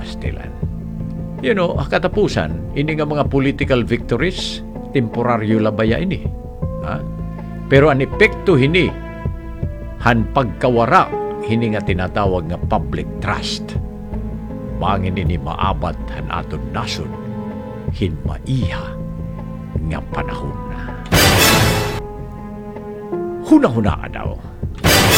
kastilan. Katapusan, ini nga mga political victories, temporaryo labaya ini. Ha? Pero ang epekto hini, han pagkawara, hini nga tinatawag nga public trust. Mangin ini maabat han aton nasod, hinmaiha nga panahon na. Huna-hunaan daw.